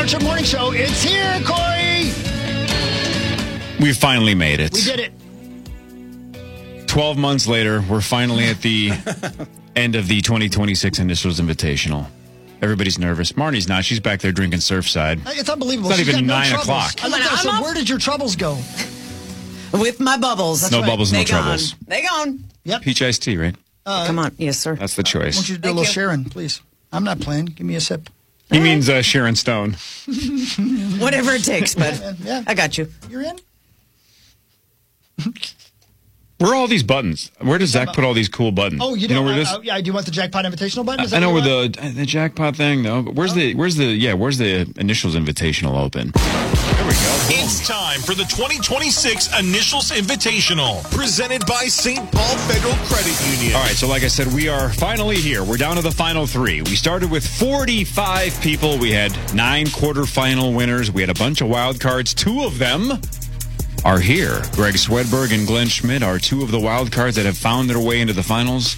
Chip Morning Show. It's here, Corey. We finally made it. We did it. 12 months later, we're finally at the end of the 2026 Initials Invitational. Everybody's nervous. Marnie's not. She's back there drinking Surfside. It's unbelievable. It's not She's even got 9 no o'clock. troubles. I said, where did your troubles go? With my bubbles. That's no right. bubbles, no They troubles. gone. They gone. Yep. Peach iced tea, right? Come on. Yes, sir. That's the I want choice. you to do a Thank little you. Sharon, please. I'm not playing. Give me a sip. He means Sharon Stone. Whatever it takes, bud. Yeah. I got you. You're in? Where are all these buttons? Where does Zach put all these cool buttons? Oh, you know know where this? yeah, do you want the Jackpot Invitational button? Is that I know what where you want? the jackpot thing, no. But where's the Initials Invitational open? There we go. Boom. It's time for the 2026 Initials Invitational, presented by St. Paul Federal Credit Union. All right, so like I said, we are finally here. We're down to the final 3. We started with 45 people. We had 9 quarterfinal winners. We had a bunch of wild cards. 2 of them are here. Greg Swedberg and Glenn Schmidt are 2 of the wild cards that have found their way into the finals.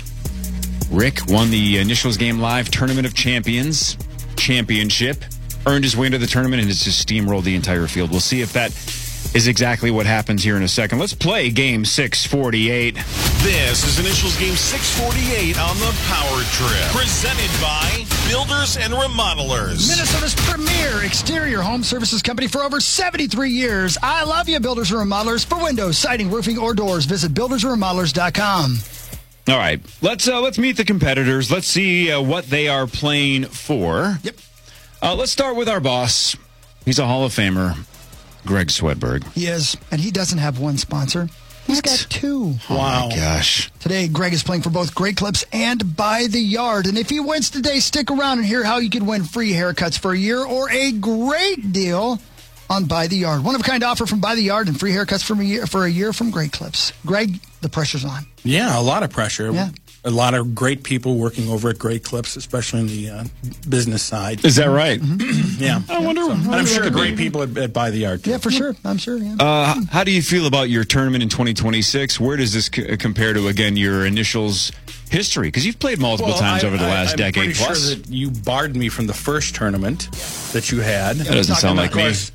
Rick won the Initials Game Live Tournament of Champions championship, earned his way into the tournament, and has just steamrolled the entire field. We'll see if that is exactly what happens here in a second. Let's play Game 648. This is Initials Game 648 on the Power Trip, presented by Builders and Remodelers. Minnesota's premier exterior home services company for over 73 years. I love you, Builders and Remodelers. For windows, siding, roofing, or doors, visit buildersandremodelers.com. All right, let's meet the competitors. Let's see what they are playing for. Yep. Let's start with our boss. He's a Hall of Famer, Greg Swedberg. He is, and he doesn't have one sponsor. He's What? got 2. Oh my gosh. Today, Greg is playing for both Great Clips and By the Yard. And if he wins today, stick around and hear how you can win free haircuts for a year or a great deal on By the Yard. One-of-a-kind offer from By the Yard and free haircuts for a year from Great Clips. Greg, the pressure's on. Yeah, a lot of pressure. Yeah. A lot of great people working over at Great Clips, especially on the business side. Is that right? Yeah. I wonder. And I'm sure great people at By the Yard, too. Yeah, for sure. I'm sure, yeah. How do you feel about your tournament in 2026? Where does this compare to, again, your Initials history? Because you've played multiple times over the last decade I'm pretty plus. sure that you barred me from the first tournament that you had. That doesn't sound like Of me. course,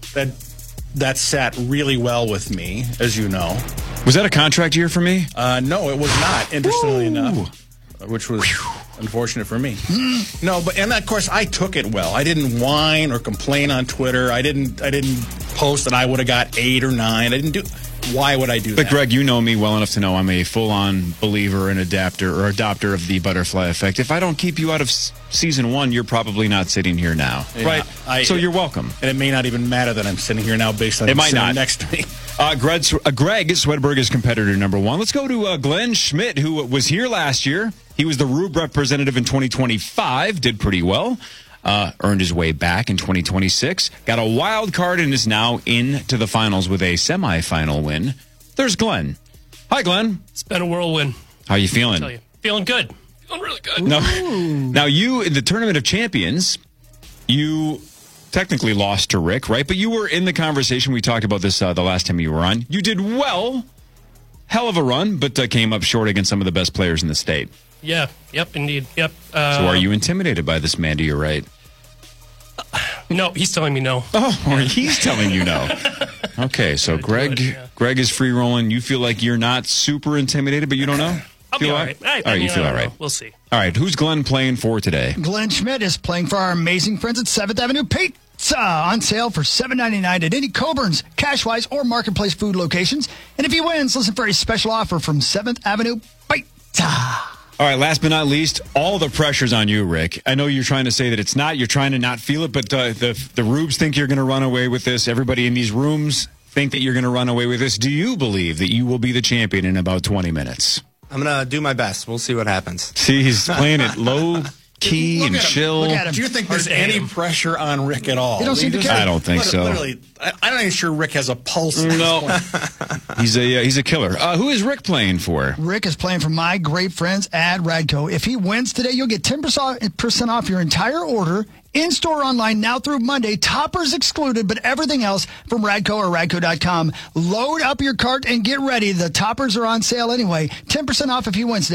that sat really well with me, as you know. Was that a contract year for me? No, it was not, interestingly enough, which was unfortunate for me. No, and of course, I took it well. I didn't whine or complain on Twitter. I didn't post that I would have got 8 or 9. I didn't do. Why would I do But that? Greg, you know me well enough to know I'm a full-on believer and adopter of the butterfly effect. If I don't keep you out of season 1, you're probably not sitting here now, Yeah, right? So you're welcome. And it may not even matter that I'm sitting here now based on It might sitting not. next to me. Greg Swedberg is competitor number 1. Let's go to Glenn Schmidt, who was here last year. He was the Rube representative in 2025, did pretty well. Earned his way back in 2026. Got a wild card and is now into the finals with a semifinal win. There's Glenn. Hi, Glenn. It's been a whirlwind. How you feeling? I tell you, feeling good. Feeling really good. No. Now, you, in the Tournament of Champions, you technically lost to Rick, right? But you were in the conversation. We talked about this the last time you were on. You did well. Hell of a run, but came up short against some of the best players in the state. Yeah. Yep. Indeed. Yep. So are you intimidated by this man to your right? No, he's telling me no. Oh, or he's telling you no. Okay, so Greg is free rolling. You feel like you're not super intimidated, but you don't know? I'll be all right. All right, you feel all right. We'll see. All right, who's Glenn playing for today? Glenn Schmidt is playing for our amazing friends at 7th Avenue Pizza, on sale for $7.99 at any Coburn's, Cashwise, or Marketplace food locations. And if he wins, listen for a special offer from 7th Avenue Pizza. All right, last but not least, all the pressure's on you, Rick. I know you're trying to say that it's not. You're trying to not feel it, but the Rubes think you're going to run away with this. Everybody in these rooms think that you're going to run away with this. Do you believe that you will be the champion in about 20 minutes? I'm going to do my best. We'll see what happens. See, he's playing it low key and chill. Look at him. Do you think there's any pressure on Rick at all? He don't seem to care. I don't think so. Literally, I'm not even sure Rick has a pulse. No, he's a killer. Who is Rick playing for? Rick is playing for my great friends at Radco. If he wins today, you'll get 10% off your entire order, in-store, online, now through Monday. Toppers excluded, but everything else from Radco or Radco.com. Load up your cart and get ready. The toppers are on sale anyway. 10% off if he wins today.